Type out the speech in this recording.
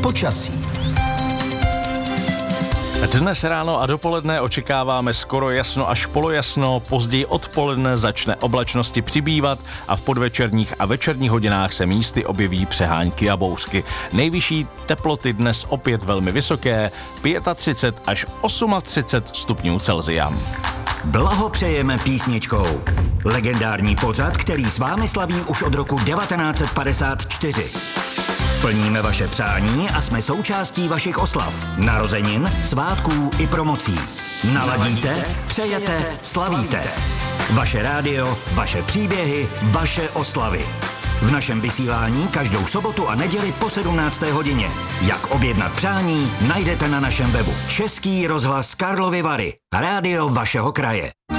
počasí. Dnes ráno a dopoledne očekáváme skoro jasno až polojasno, později odpoledne začne oblačnosti přibývat a v podvečerních a večerních hodinách se místy objeví přehánky a bouřky. Nejvyšší teploty dnes opět velmi vysoké, 35 až 38 stupňů Celsia. Blahopřejeme písničkou. Legendární pořad, který s vámi slaví už od roku 1954. Plníme vaše přání a jsme součástí vašich oslav, narozenin, svátků i promocí. Naladíte, přejete, slavíte. Vaše rádio, vaše příběhy, vaše oslavy. V našem vysílání každou sobotu a neděli po 17. hodině. Jak objednat přání, najdete na našem webu. Český rozhlas Karlovy Vary. Rádio vašeho kraje.